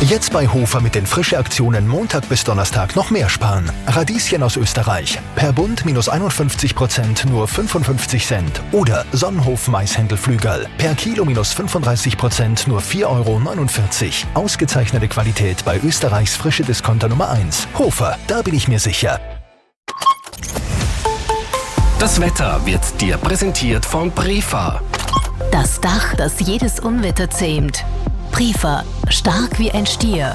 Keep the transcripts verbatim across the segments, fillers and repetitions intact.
Jetzt bei Hofer mit den Frische-Aktionen Montag bis Donnerstag noch mehr sparen. Radieschen aus Österreich. Per Bund minus einundfünfzig Prozent nur fünfundfünfzig Cent. Oder Sonnenhof Maishändelflügel. Per Kilo minus fünfunddreißig Prozent nur vier Euro neunundvierzig. Ausgezeichnete Qualität bei Österreichs frische Discounter Nummer eins. Hofer, da bin ich mir sicher. Das Wetter wird dir präsentiert von Prefa. Das Dach, das jedes Unwetter zähmt. Prefa, stark wie ein Stier.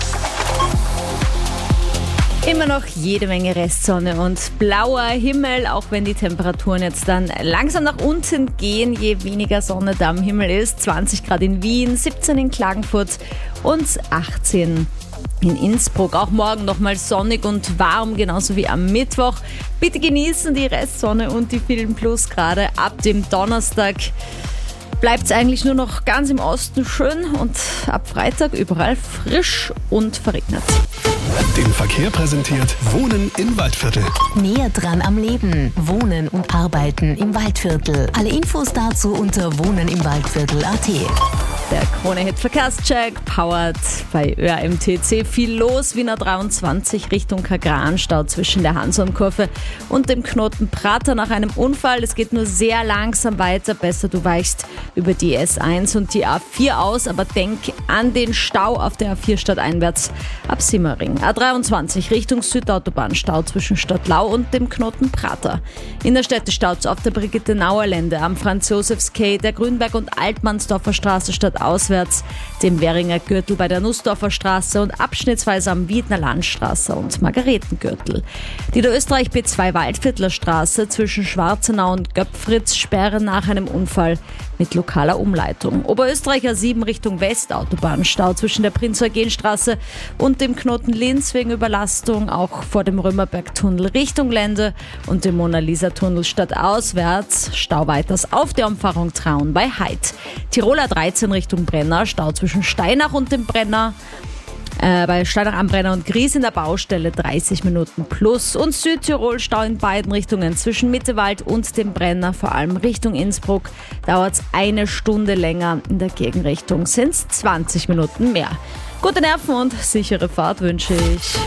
Immer noch jede Menge Restsonne und blauer Himmel, auch wenn die Temperaturen jetzt dann langsam nach unten gehen, je weniger Sonne da am Himmel ist. zwanzig Grad in Wien, siebzehn in Klagenfurt und achtzehn in Innsbruck. Auch morgen nochmal sonnig und warm, genauso wie am Mittwoch. Bitte genießen die Restsonne und die vielen Plusgrade. Ab dem Donnerstag bleibt es eigentlich nur noch ganz im Osten schön und ab Freitag überall frisch und verregnet. Den Verkehr präsentiert Wohnen im Waldviertel. Näher dran am Leben. Wohnen und Arbeiten im Waldviertel. Alle Infos dazu unter wohnenimwaldviertel punkt at. Der Krone-Hit Verkehrscheck, powered bei Ö R M T C. Viel los, Wiener dreiundzwanzig Richtung Kagran-Stau zwischen der Hanson-Kurve und dem Knoten Prater nach einem Unfall. Es geht nur sehr langsam weiter. Besser, du weichst über die S eins und die A vier aus, aber denk an den Stau auf der A vier stadteinwärts ab Simmering. A dreiundzwanzig Richtung Südautobahn-Stau zwischen Stadtlau und dem Knoten Prater. In der Städte staut's auf der Brigitte-Nauer-Lände, am Franz-Josefs-Quai, der Grünberg- und Altmannsdorfer Straße statt auswärts, dem Währinger Gürtel bei der Nussdorfer Straße und abschnittsweise am Wiedner Landstraße und Margaretengürtel. Die der Österreich B zwei Waldviertler Straße zwischen Schwarzenau und Göpfritz sperren nach einem Unfall mit lokaler Umleitung. Oberösterreich A sieben Richtung Westautobahn-Stau zwischen der Prinz-Eugen-Straße und dem Knoten Linz wegen Überlastung, auch vor dem Römerberg-Tunnel Richtung Lände und dem Mona-Lisa-Tunnel stadtauswärts. Stau weiters auf der Umfahrung Traun bei Heid. Tiroler dreizehn Richtung Brenner, Stau zwischen Steinach und dem Brenner. Äh, bei Steinach am Brenner und Gries in der Baustelle dreißig Minuten plus. Und Südtirol Stau in beiden Richtungen zwischen Mittewald und dem Brenner, vor allem Richtung Innsbruck. Dauert es eine Stunde länger, in der Gegenrichtung sind es zwanzig Minuten mehr. Gute Nerven und sichere Fahrt wünsche ich.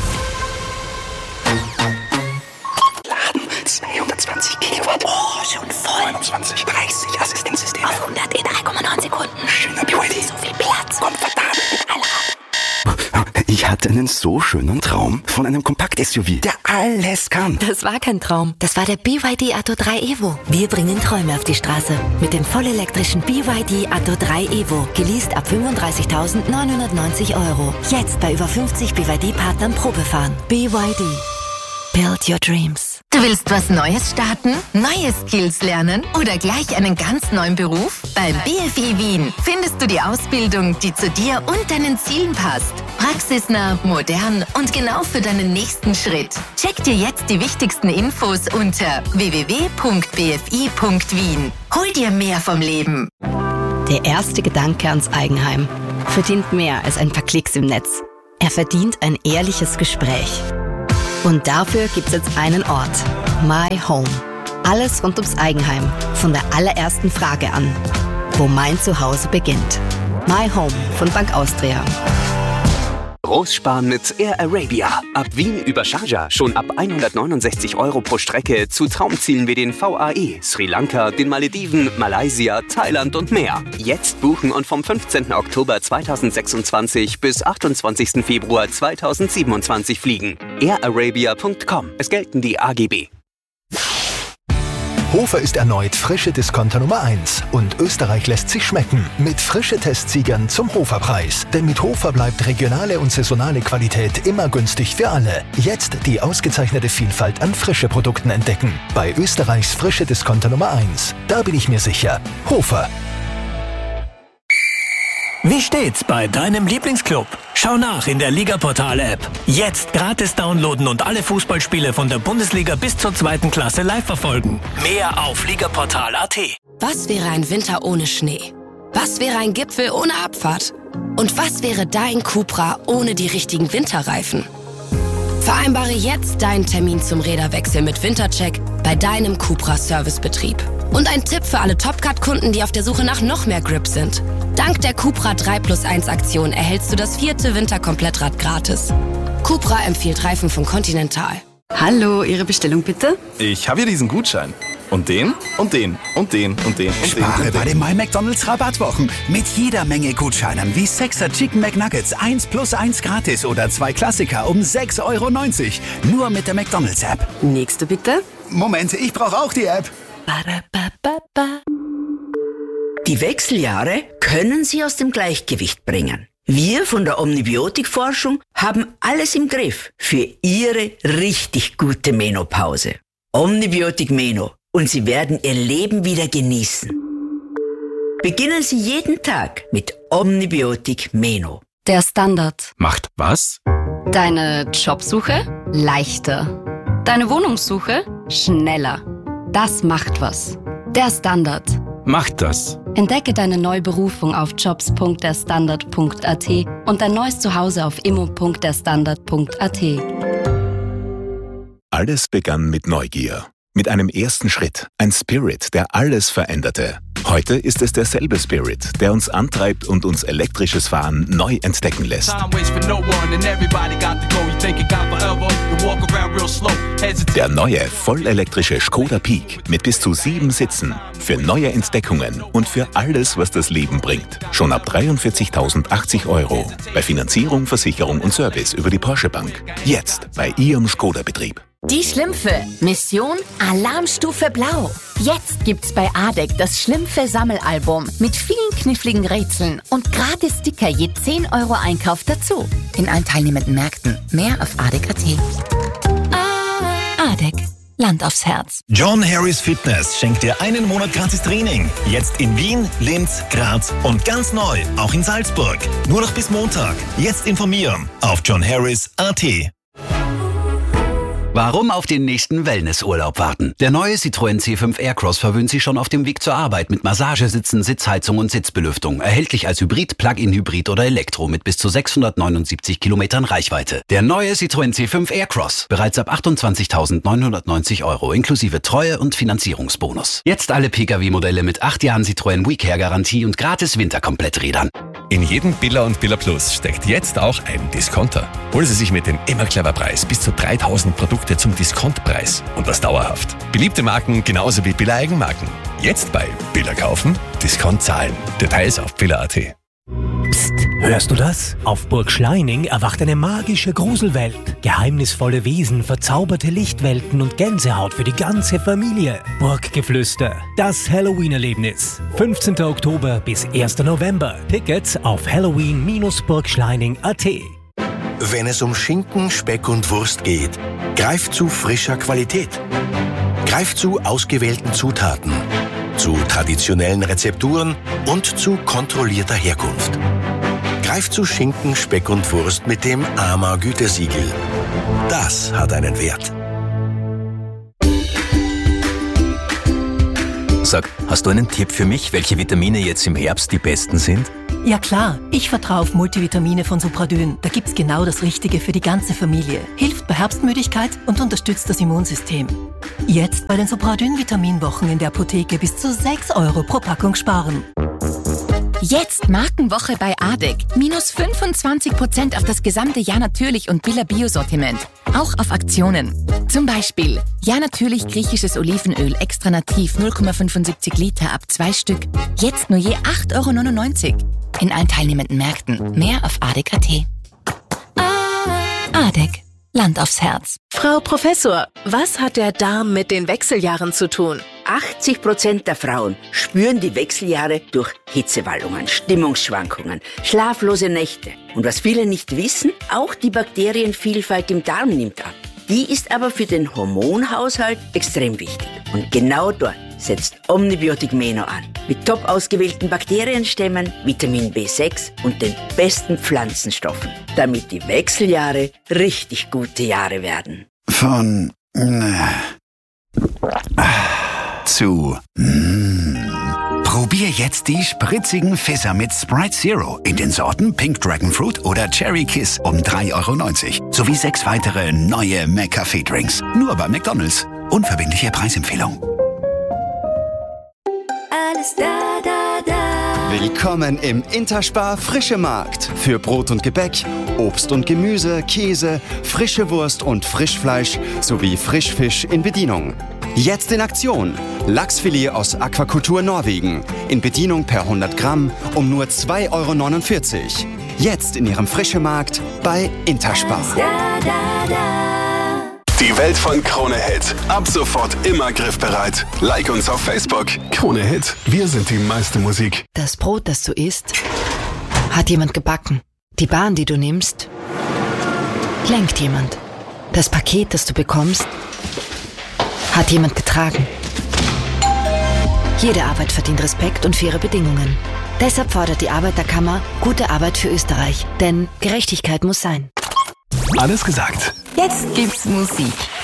Laden zweihundertzwanzig Kilowatt. Oh, schon voll. neunundzwanzig, dreißig Assistenzsysteme. Auf hundert in drei Komma neun Sekunden. Schöner B Y D. So viel Platz. Komfortabel mit Allrad. Ich hatte einen so schönen Traum von einem Kompakt-S U V, der alles kann. Das war kein Traum. Das war der B Y D Atto drei Evo. Wir bringen Träume auf die Straße. Mit dem vollelektrischen B Y D Atto drei Evo. Geleast ab fünfunddreißigtausendneunhundertneunzig Euro. Jetzt bei über fünfzig B Y D-Partnern Probefahren. B Y D. Build your dreams. Du willst was Neues starten? Neue Skills lernen? Oder gleich einen ganz neuen Beruf? Beim B F I Wien findest du die Ausbildung, die zu dir und deinen Zielen passt. Praxisnah, modern und genau für deinen nächsten Schritt. Check dir jetzt die wichtigsten Infos unter w w w punkt b f i punkt wien. Hol dir mehr vom Leben. Der erste Gedanke ans Eigenheim verdient mehr als ein paar Klicks im Netz. Er verdient ein ehrliches Gespräch. Und dafür gibt's jetzt einen Ort. My Home. Alles rund ums Eigenheim. Von der allerersten Frage an. Wo mein Zuhause beginnt. My Home von Bank Austria. Großsparen mit Air Arabia. Ab Wien über Sharjah schon ab hundertneunundsechzig Euro pro Strecke zu Traumzielen wie den V A E, Sri Lanka, den Malediven, Malaysia, Thailand und mehr. Jetzt buchen und vom fünfzehnten Oktober zweitausendsechsundzwanzig bis achtundzwanzigsten Februar zweitausendsiebenundzwanzig fliegen. air arabia punkt com. Es gelten die A G B. Hofer ist erneut frische Discounter Nummer eins und Österreich lässt sich schmecken mit frische Testsiegern zum Hoferpreis. Denn mit Hofer bleibt regionale und saisonale Qualität immer günstig für alle. Jetzt die ausgezeichnete Vielfalt an frische Produkten entdecken. Bei Österreichs frische Discounter Nummer eins. Da bin ich mir sicher. Hofer. Wie steht's bei deinem Lieblingsclub? Schau nach in der Ligaportal-App. Jetzt gratis downloaden und alle Fußballspiele von der Bundesliga bis zur zweiten Klasse live verfolgen. Mehr auf ligaportal punkt at. Was wäre ein Winter ohne Schnee? Was wäre ein Gipfel ohne Abfahrt? Und was wäre dein Cupra ohne die richtigen Winterreifen? Vereinbare jetzt deinen Termin zum Räderwechsel mit Wintercheck bei deinem Cupra Servicebetrieb. Und ein Tipp für alle Top-Cut-Kunden, die auf der Suche nach noch mehr Grip sind. Dank der Cupra drei plus eins Aktion erhältst du das vierte Winterkomplettrad gratis. Cupra empfiehlt Reifen von Continental. Hallo, Ihre Bestellung bitte? Ich habe hier diesen Gutschein. Und den, und den, und den, und den, und Spare den. Und bei den. den My McDonald's Rabattwochen. Mit jeder Menge Gutscheinen wie sechser Chicken McNuggets eins plus eins gratis oder zwei Klassiker um sechs Euro neunzig. Nur mit der McDonald's App. Nächste bitte. Moment, ich brauche auch die App. Die Wechseljahre können Sie aus dem Gleichgewicht bringen. Wir von der Omnibiotik-Forschung haben alles im Griff für Ihre richtig gute Menopause. Omnibiotik Meno. Und Sie werden Ihr Leben wieder genießen. Beginnen Sie jeden Tag mit Omnibiotik Meno. Der Standard. Macht was? Deine Jobsuche leichter. Deine Wohnungssuche schneller. Das macht was. Der Standard. Macht das. Entdecke deine neue Berufung auf jobs punkt der standard punkt a t und dein neues Zuhause auf immo punkt der standard punkt a t. Alles begann mit Neugier. Mit einem ersten Schritt. Ein Spirit, der alles veränderte. Heute ist es derselbe Spirit, der uns antreibt und uns elektrisches Fahren neu entdecken lässt. Der neue, vollelektrische Skoda Peak mit bis zu sieben Sitzen. Für neue Entdeckungen und für alles, was das Leben bringt. Schon ab dreiundvierzigtausendachtzig Euro. Bei Finanzierung, Versicherung und Service über die Porsche Bank. Jetzt bei Ihrem Skoda-Betrieb. Die Schlümpfe. Mission Alarmstufe Blau. Jetzt gibt's bei A D E C das Schlümpfe-Sammelalbum mit vielen kniffligen Rätseln und gratis Sticker je zehn Euro Einkauf dazu. In allen teilnehmenden Märkten. Mehr auf A D E C punkt a t. A D E C. Land aufs Herz. John Harris Fitness schenkt dir einen Monat gratis Training. Jetzt in Wien, Linz, Graz und ganz neu, auch in Salzburg. Nur noch bis Montag. Jetzt informieren auf john harris punkt a t. Warum auf den nächsten Wellnessurlaub warten? Der neue Citroën C fünf Aircross verwöhnt Sie schon auf dem Weg zur Arbeit mit Massagesitzen, Sitzheizung und Sitzbelüftung. Erhältlich als Hybrid, Plug-in-Hybrid oder Elektro mit bis zu sechshundertneunundsiebzig Kilometern Reichweite. Der neue Citroën C fünf Aircross. Bereits ab achtundzwanzigtausendneunhundertneunzig Euro inklusive Treue- und Finanzierungsbonus. Jetzt alle Pkw-Modelle mit acht Jahren Citroën WeCare-Garantie und gratis Winterkompletträdern. In jedem Billa und Billa Plus steckt jetzt auch ein Discounter. Holen Sie sich mit dem Immer Clever Preis bis zu dreitausend Produkte zum Diskontpreis und das dauerhaft. Beliebte Marken genauso wie Billa Eigenmarken. Jetzt bei Billa kaufen, Diskont zahlen. Details auf billa punkt a t. Psst, hörst du das? Auf Burg Schleining erwacht eine magische Gruselwelt. Geheimnisvolle Wesen, verzauberte Lichtwelten und Gänsehaut für die ganze Familie. Burggeflüster, das Halloween-Erlebnis. fünfzehnten Oktober bis ersten November. Tickets auf halloween Bindestrich burgschleining punkt a t. Wenn es um Schinken, Speck und Wurst geht, greift zu frischer Qualität. Greift zu ausgewählten Zutaten, zu traditionellen Rezepturen und zu kontrollierter Herkunft. Greift zu Schinken, Speck und Wurst mit dem A M A-Gütesiegel. Das hat einen Wert. Sag, hast du einen Tipp für mich, welche Vitamine jetzt im Herbst die besten sind? Ja klar, ich vertraue auf Multivitamine von Supradyn. Da gibt's genau das Richtige für die ganze Familie. Hilft bei Herbstmüdigkeit und unterstützt das Immunsystem. Jetzt bei den Supradyn-Vitaminwochen in der Apotheke bis zu sechs Euro pro Packung sparen. Jetzt Markenwoche bei A D E C. Minus fünfundzwanzig Prozent auf das gesamte Ja Natürlich und Billa Bio-Sortiment. Auch auf Aktionen. Zum Beispiel Ja Natürlich griechisches Olivenöl extra nativ null Komma fünfundsiebzig Liter ab zwei Stück. Jetzt nur je acht Euro neunundneunzig. In allen teilnehmenden Märkten. Mehr auf A D E C punkt a t. A D E C. Land aufs Herz. Frau Professor, was hat der Darm mit den Wechseljahren zu tun? achtzig Prozent der Frauen spüren die Wechseljahre durch Hitzewallungen, Stimmungsschwankungen, schlaflose Nächte. Und was viele nicht wissen, auch die Bakterienvielfalt im Darm nimmt ab. Die ist aber für den Hormonhaushalt extrem wichtig. Und genau dort setzt Omnibiotik Meno an. Mit top ausgewählten Bakterienstämmen, Vitamin B sechs und den besten Pflanzenstoffen. Damit die Wechseljahre richtig gute Jahre werden. Von äh, zu mm. Probier jetzt die spritzigen Fässer mit Sprite Zero in den Sorten Pink Dragon Fruit oder Cherry Kiss um drei Euro neunzig. Sowie sechs weitere neue McCafé-Drinks. Nur bei McDonald's. Unverbindliche Preisempfehlung. Alles da, da, da. Willkommen im Interspar Frische Markt. Für Brot und Gebäck, Obst und Gemüse, Käse, frische Wurst und Frischfleisch sowie Frischfisch in Bedienung. Jetzt in Aktion. Lachsfilet aus Aquakultur Norwegen. In Bedienung per hundert Gramm um nur zwei Euro neunundvierzig. Jetzt in Ihrem Frische Markt bei Interspar. Die Welt von Krone Hit. Ab sofort immer griffbereit. Like uns auf Facebook. Krone Hit. Wir sind die meiste Musik. Das Brot, das du isst, hat jemand gebacken. Die Bahn, die du nimmst, lenkt jemand. Das Paket, das du bekommst, hat jemand getragen. Jede Arbeit verdient Respekt und faire Bedingungen. Deshalb fordert die Arbeiterkammer gute Arbeit für Österreich. Denn Gerechtigkeit muss sein. Alles gesagt. Jetzt gibt's Musik.